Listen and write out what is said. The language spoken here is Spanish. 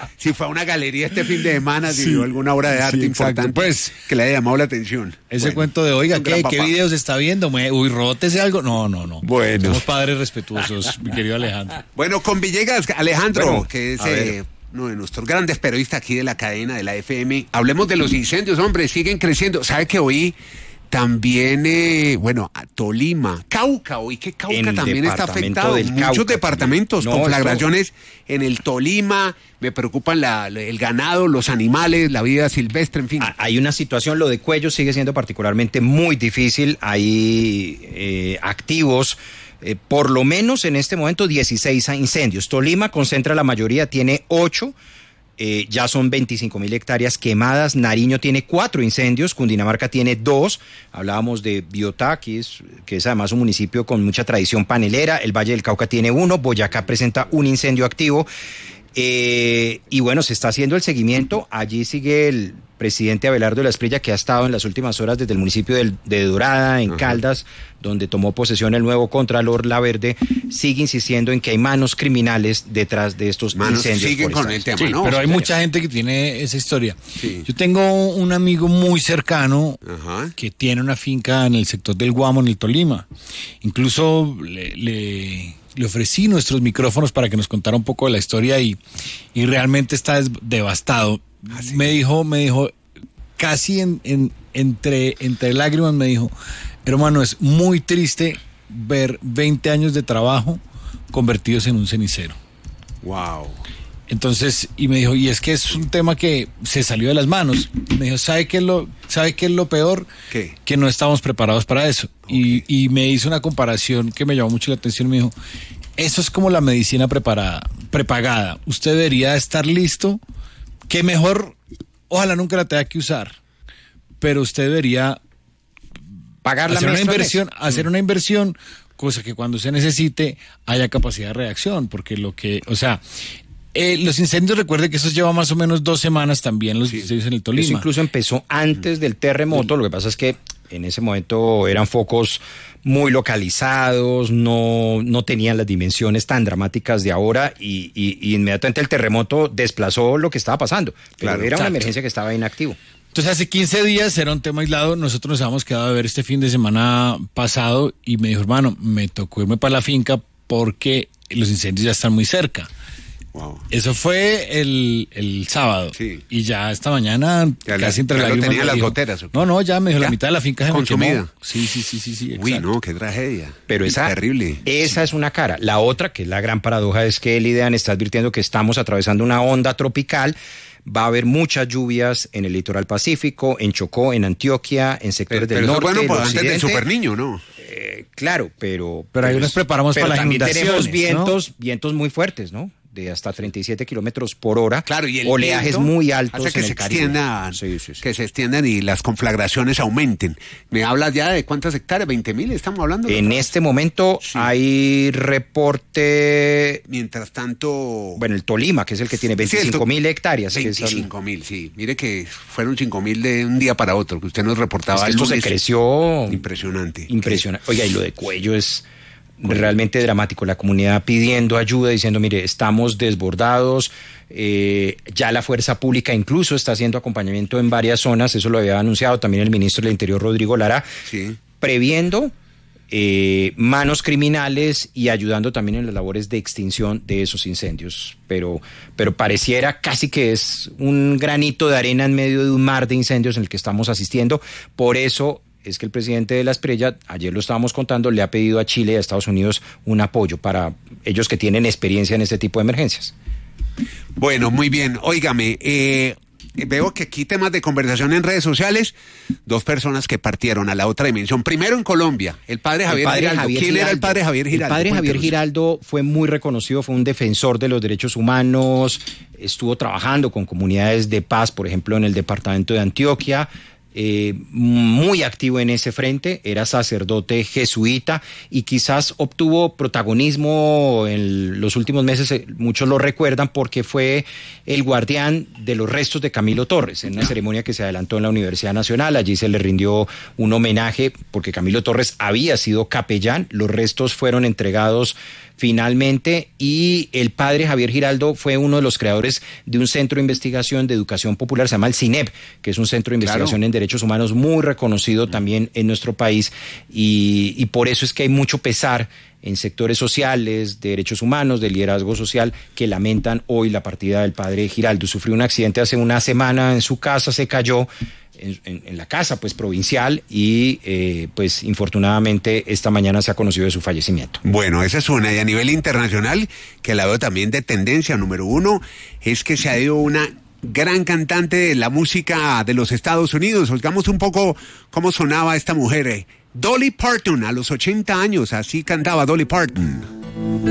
si fue a una galería este fin de semana, si vio alguna obra de arte importante que le haya llamado la atención. Ese cuento de, oiga, ¿qué videos está viendo? Uy, rótese algo. No. Bueno. Somos padres respetuosos, mi querido Alejandro. Bueno, con Villegas, Alejandro, que es uno de nuestros grandes periodistas aquí de la cadena de la FM. Hablemos de los incendios, hombre, siguen creciendo. ¿Sabe que hoy también, Tolima, Cauca, hoy que Cauca también está afectado? Muchos departamentos, conflagraciones en el Tolima, me preocupan el ganado, los animales, la vida silvestre, en fin. Hay una situación, lo de Cuello sigue siendo particularmente muy difícil, hay activos. Por lo menos en este momento 16 incendios. Tolima concentra la mayoría, tiene 8, ya son 25.000 hectáreas quemadas. Nariño tiene 4 incendios, Cundinamarca tiene 2. Hablábamos de Biotá, que es además un municipio con mucha tradición panelera. El Valle del Cauca tiene 1, Boyacá presenta un incendio activo. Y bueno, se está haciendo el seguimiento. Allí sigue el presidente Abelardo de la Espriella, que ha estado en las últimas horas desde el municipio de Dorada, en Caldas, donde tomó posesión el nuevo Contralor Laverde. Sigue insistiendo en que hay manos criminales detrás de estos incendios. Siguen con el tema, ¿no? Pero hay mucha gente que tiene esa historia. Sí. Yo tengo un amigo muy cercano que tiene una finca en el sector del Guamo, en el Tolima. Incluso le ofrecí nuestros micrófonos para que nos contara un poco de la historia y realmente está devastado. ¿Sí? Me dijo, casi entre lágrimas me dijo, hermano, es muy triste ver 20 años de trabajo convertidos en un cenicero. Wow. Entonces, y me dijo, y es que es un tema que se salió de las manos. Me dijo, ¿sabe qué es lo peor? ¿Qué? Que no estamos preparados para eso. Okay. Y me hizo una comparación que me llamó mucho la atención. Me dijo, eso es como la medicina prepagada. Usted debería estar listo, que mejor, ojalá nunca la tenga que usar, pero usted debería pagar hacer una inversión, cosa que cuando se necesite haya capacidad de reacción, porque los incendios, recuerde que eso lleva más o menos 2 semanas también, los incendios en el Tolima. Eso incluso empezó antes del terremoto, lo que pasa es que en ese momento eran focos muy localizados, no tenían las dimensiones tan dramáticas de ahora y inmediatamente el terremoto desplazó lo que estaba pasando. Pero era una emergencia que estaba inactivo. Entonces hace 15 días era un tema aislado, nosotros nos habíamos quedado a ver este fin de semana pasado y me dijo, hermano, me tocó irme para la finca porque los incendios ya están muy cerca. Wow. Eso fue el sábado. Sí. Y ya esta mañana casi entre lágrimas. ¿Tenía las goteras? No, ya me dijo, la mitad de la finca se consumida. Sí. Uy, no, qué tragedia. Pero esa terrible. Esa es una cara. La otra, que es la gran paradoja, es que el IDEAN está advirtiendo que estamos atravesando una onda tropical. Va a haber muchas lluvias en el litoral pacífico, en Chocó, en Antioquia, en sectores del norte. Pero bueno, antes del Super Niño, ¿no? Claro, pero ahí nos preparamos para las inundaciones. Tenemos vientos muy fuertes, ¿no? De hasta 37 kilómetros por hora. Claro, y el oleajes muy altos hace que en el Caribe. Que se extiendan y las conflagraciones aumenten. ¿Me hablas ya de cuántas hectáreas? ¿20.000 estamos hablando? En este momento hay reporte... Mientras tanto... Bueno, el Tolima, que es el que tiene 25.000 hectáreas. 25.000, sí. Mire que fueron 5.000 de un día para otro, que usted nos reportaba. Esto se creció... Impresionante. Oiga, y lo de Cuello es... realmente dramático, la comunidad pidiendo ayuda, diciendo, mire, estamos desbordados, ya la fuerza pública incluso está haciendo acompañamiento en varias zonas, eso lo había anunciado también el ministro del Interior, Rodrigo Lara, previendo manos criminales y ayudando también en las labores de extinción de esos incendios, pero pareciera casi que es un granito de arena en medio de un mar de incendios en el que estamos asistiendo. Por eso es que el presidente de la Espriella, ayer lo estábamos contando, le ha pedido a Chile y a Estados Unidos un apoyo para ellos que tienen experiencia en este tipo de emergencias. Bueno, muy bien. Óigame, veo que aquí temas de conversación en redes sociales, 2 personas que partieron a la otra dimensión. Primero en Colombia, el padre Javier Giraldo. ¿Quién era el padre Javier Giraldo? El padre Javier Giraldo fue muy reconocido, fue un defensor de los derechos humanos, estuvo trabajando con comunidades de paz, por ejemplo, en el departamento de Antioquia, muy activo en ese frente, era sacerdote jesuita y quizás obtuvo protagonismo en los últimos meses, muchos lo recuerdan porque fue el guardián de los restos de Camilo Torres en una ceremonia que se adelantó en la Universidad Nacional. Allí se le rindió un homenaje porque Camilo Torres había sido capellán, los restos fueron entregados finalmente, y el padre Javier Giraldo fue uno de los creadores de un centro de investigación de educación popular, se llama el CINEP, que es un centro de investigación en derechos humanos muy reconocido también en nuestro país, y por eso es que hay mucho pesar en sectores sociales, de derechos humanos, de liderazgo social, que lamentan hoy la partida del padre Giraldo. Sufrió un accidente hace una semana en su casa, se cayó en la casa pues provincial y pues infortunadamente esta mañana se ha conocido de su fallecimiento. Bueno, esa es una, y a nivel internacional, que la veo también de tendencia número uno, es que se ha ido una gran cantante de la música de los Estados Unidos. Oigamos un poco cómo sonaba esta mujer, Dolly Parton, a los 80 años, así cantaba Dolly Parton.